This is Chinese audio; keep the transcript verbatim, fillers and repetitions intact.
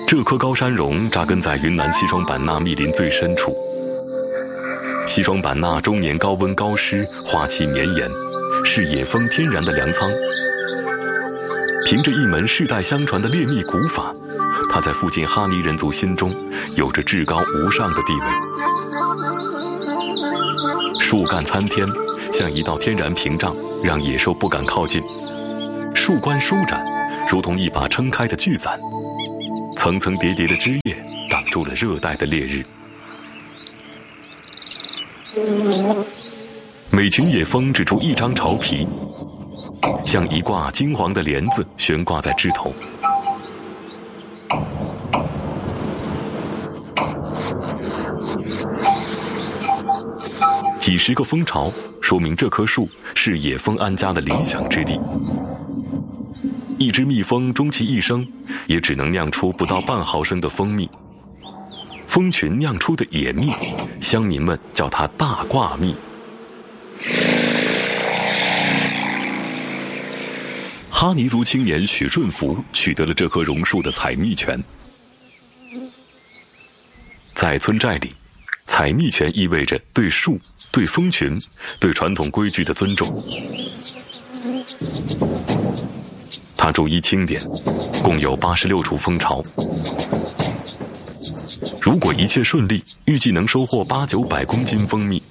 这棵高山榕扎根在云南西双版纳密林最深处。西双版纳终年高温高湿，花期绵延，是野蜂天然的粮仓。凭着一门世代相传的猎蜜古法，它在附近哈尼人族心中有着至高无上的地位。树干参天，像一道天然屏障，让野兽不敢靠近。树冠舒展，如同一把撑开的巨伞，层层叠叠的枝叶挡住了热带的烈日。每群野蜂只出一张巢皮，像一挂金黄的帘子悬挂在枝头。几十个蜂巢，说明这棵树是野蜂安家的理想之地。一只蜜蜂终其一生，也只能酿出不到半毫升的蜂蜜。蜂群酿出的野蜜，乡民们叫它大挂蜜。哈尼族青年许顺福取得了这棵榕树的采蜜权。在村寨里，采蜜权意味着对树、对蜂群、对传统规矩的尊重。他逐一清点，共有八十六处蜂巢。如果一切顺利，预计能收获八九百公斤蜂蜜。